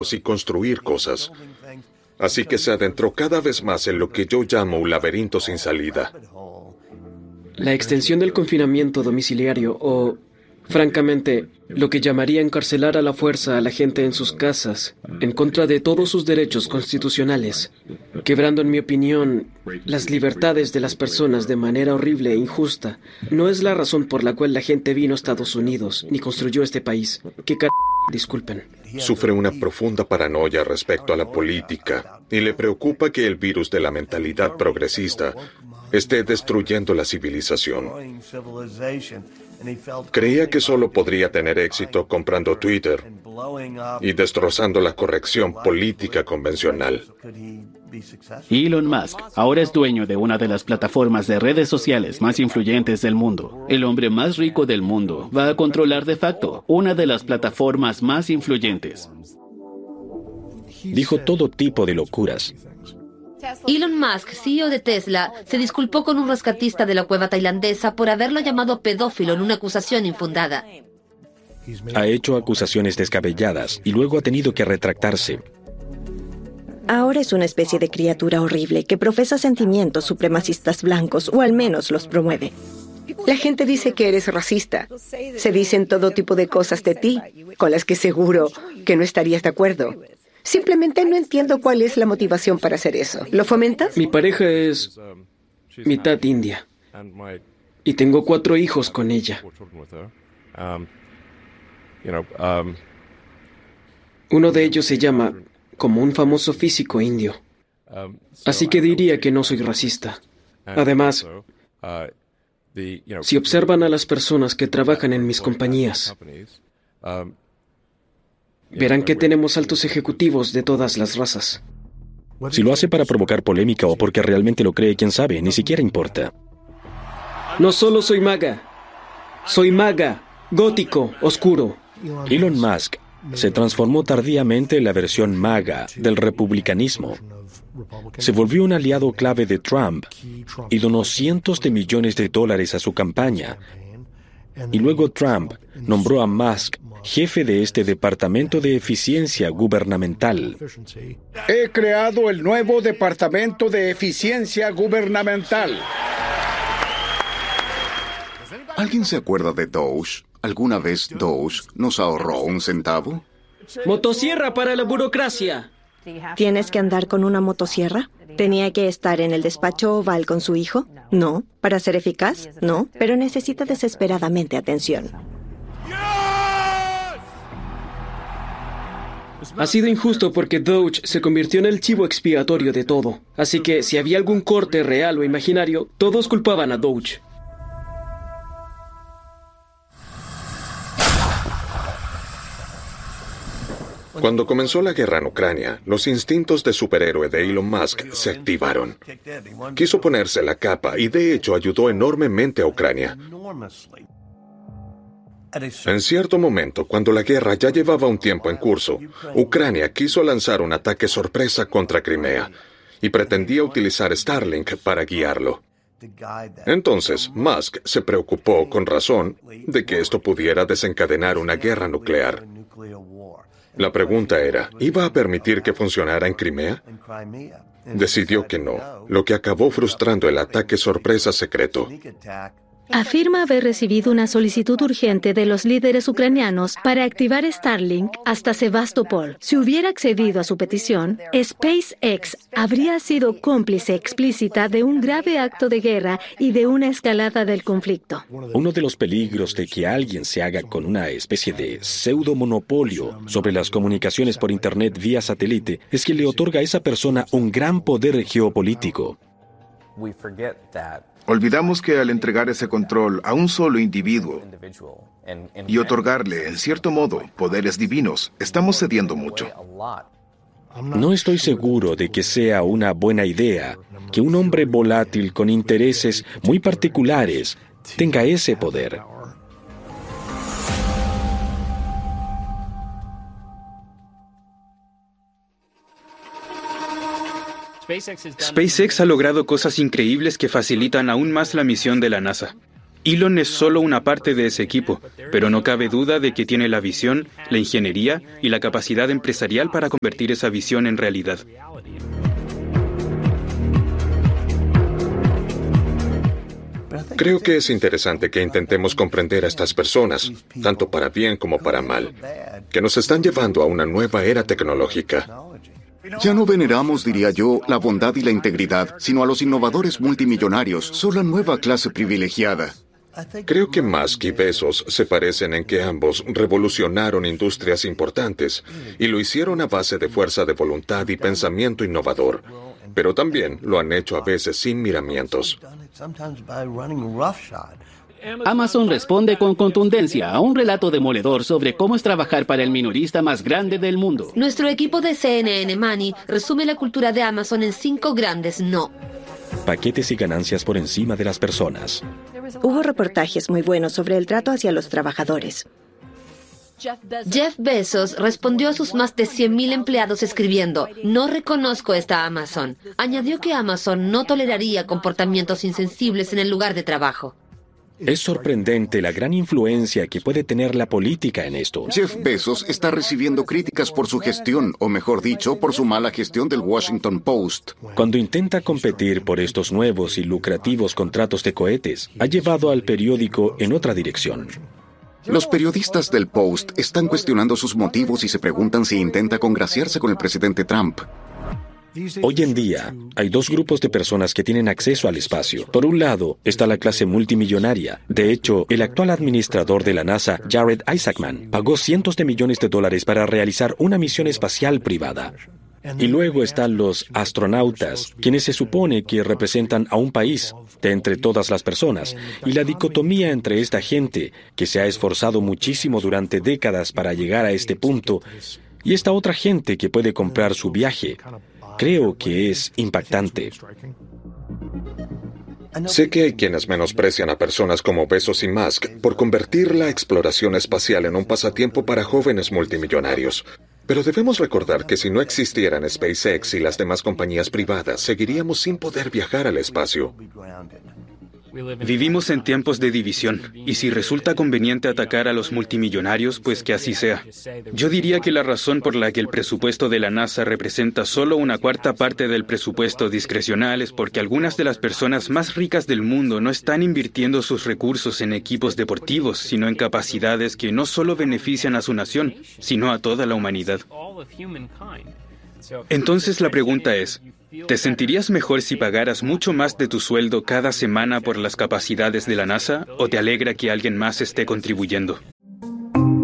y construir cosas. Así que se adentró cada vez más en lo que yo llamo un laberinto sin salida. La extensión del confinamiento domiciliario o, francamente, lo que llamaría encarcelar a la fuerza a la gente en sus casas, en contra de todos sus derechos constitucionales, quebrando, en mi opinión, las libertades de las personas de manera horrible e injusta, no es la razón por la cual la gente vino a Estados Unidos ni construyó este país. Disculpen. Sufre una profunda paranoia respecto a la política y le preocupa que el virus de la mentalidad progresista esté destruyendo la civilización. Creía que solo podría tener éxito comprando Twitter y destrozando la corrección política convencional. Elon Musk ahora es dueño de una de las plataformas de redes sociales más influyentes del mundo. El hombre más rico del mundo va a controlar de facto una de las plataformas más influyentes. Dijo todo tipo de locuras. Elon Musk, CEO de Tesla, se disculpó con un rescatista de la cueva tailandesa por haberlo llamado pedófilo en una acusación infundada. Ha hecho acusaciones descabelladas y luego ha tenido que retractarse. Ahora es una especie de criatura horrible que profesa sentimientos supremacistas blancos, o al menos los promueve. La gente dice que eres racista. Se dicen todo tipo de cosas de ti, con las que seguro que no estarías de acuerdo. Simplemente no entiendo cuál es la motivación para hacer eso. ¿Lo fomentas? Mi pareja es mitad india y tengo 4 hijos con ella. Uno de ellos se llama como un famoso físico indio. Así que diría que no soy racista. Además, si observan a las personas que trabajan en mis compañías, verán que tenemos altos ejecutivos de todas las razas. Si lo hace para provocar polémica o porque realmente lo cree, quién sabe, ni siquiera importa. No solo soy maga, gótico, oscuro. Elon Musk se transformó tardíamente en la versión maga del republicanismo. Se volvió un aliado clave de Trump y donó cientos de millones de dólares a su campaña. Y luego Trump nombró a Musk jefe de este Departamento de Eficiencia Gubernamental. He creado el nuevo Departamento de Eficiencia Gubernamental. ¿Alguien se acuerda de Doge? ¿Alguna vez Doge nos ahorró un centavo? Motosierra para la burocracia. ¿Tienes que andar con una motosierra? ¿Tenía que estar en el despacho oval con su hijo? No. ¿Para ser eficaz? No. Pero necesita desesperadamente atención. Ha sido injusto porque Doge se convirtió en el chivo expiatorio de todo. Así que si había algún corte real o imaginario, todos culpaban a Doge. Cuando comenzó la guerra en Ucrania, los instintos de superhéroe de Elon Musk se activaron. Quiso ponerse la capa y de hecho ayudó enormemente a Ucrania. En cierto momento, cuando la guerra ya llevaba un tiempo en curso, Ucrania quiso lanzar un ataque sorpresa contra Crimea y pretendía utilizar Starlink para guiarlo. Entonces, Musk se preocupó, con razón, de que esto pudiera desencadenar una guerra nuclear. La pregunta era, ¿iba a permitir que funcionara en Crimea? Decidió que no, lo que acabó frustrando el ataque sorpresa secreto. Afirma haber recibido una solicitud urgente de los líderes ucranianos para activar Starlink hasta Sebastopol. Si hubiera accedido a su petición, SpaceX habría sido cómplice explícita de un grave acto de guerra y de una escalada del conflicto. Uno de los peligros de que alguien se haga con una especie de pseudo-monopolio sobre las comunicaciones por Internet vía satélite es que le otorga a esa persona un gran poder geopolítico. Olvidamos que al entregar ese control a un solo individuo y otorgarle, en cierto modo, poderes divinos, estamos cediendo mucho. No estoy seguro de que sea una buena idea que un hombre volátil con intereses muy particulares tenga ese poder. SpaceX ha logrado cosas increíbles que facilitan aún más la misión de la NASA. Elon es solo una parte de ese equipo, pero no cabe duda de que tiene la visión, la ingeniería y la capacidad empresarial para convertir esa visión en realidad. Creo que es interesante que intentemos comprender a estas personas, tanto para bien como para mal, que nos están llevando a una nueva era tecnológica. Ya no veneramos, diría yo, la bondad y la integridad, sino a los innovadores multimillonarios. Son la nueva clase privilegiada. Creo que Musk y Bezos se parecen en que ambos revolucionaron industrias importantes y lo hicieron a base de fuerza de voluntad y pensamiento innovador, pero también lo han hecho a veces sin miramientos. Amazon responde con contundencia a un relato demoledor sobre cómo es trabajar para el minorista más grande del mundo. Nuestro equipo de CNN Money resume la cultura de Amazon en 5 grandes no. Paquetes y ganancias por encima de las personas. Hubo reportajes muy buenos sobre el trato hacia los trabajadores. Jeff Bezos respondió a sus más de 100.000 empleados escribiendo: "No reconozco esta Amazon". Añadió que Amazon no toleraría comportamientos insensibles en el lugar de trabajo. Es sorprendente la gran influencia que puede tener la política en esto. Jeff Bezos está recibiendo críticas por su gestión, o mejor dicho, por su mala gestión del Washington Post. Cuando intenta competir por estos nuevos y lucrativos contratos de cohetes, ha llevado al periódico en otra dirección. Los periodistas del Post están cuestionando sus motivos y se preguntan si intenta congraciarse con el presidente Trump. Hoy en día, hay 2 grupos de personas que tienen acceso al espacio. Por un lado, está la clase multimillonaria. De hecho, el actual administrador de la NASA, Jared Isaacman, pagó cientos de millones de dólares para realizar una misión espacial privada. Y luego están los astronautas, quienes se supone que representan a un país de entre todas las personas, y la dicotomía entre esta gente, que se ha esforzado muchísimo durante décadas para llegar a este punto, y esta otra gente que puede comprar su viaje. Creo que es impactante. Sé que hay quienes menosprecian a personas como Bezos y Musk por convertir la exploración espacial en un pasatiempo para jóvenes multimillonarios. Pero debemos recordar que si no existieran SpaceX y las demás compañías privadas, seguiríamos sin poder viajar al espacio. Vivimos en tiempos de división, y si resulta conveniente atacar a los multimillonarios, pues que así sea. Yo diría que la razón por la que el presupuesto de la NASA representa solo 1/4 parte del presupuesto discrecional es porque algunas de las personas más ricas del mundo no están invirtiendo sus recursos en equipos deportivos, sino en capacidades que no solo benefician a su nación, sino a toda la humanidad. Entonces la pregunta es, ¿te sentirías mejor si pagaras mucho más de tu sueldo cada semana por las capacidades de la NASA o te alegra que alguien más esté contribuyendo?